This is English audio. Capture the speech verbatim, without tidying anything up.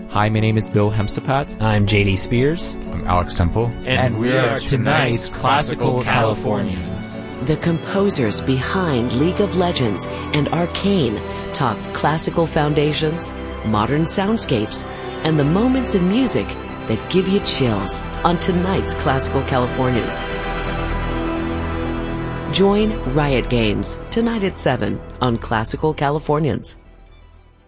Hi, my name is Bill Hemsapat. I'm J D Spears. I'm Alex Temple. And, and we are tonight's Classical Californians. The composers behind League of Legends and Arcane talk classical foundations, modern soundscapes, and the moments in music that give you chills on tonight's Classical Californians. Join Riot Games tonight at seven on Classical Californians.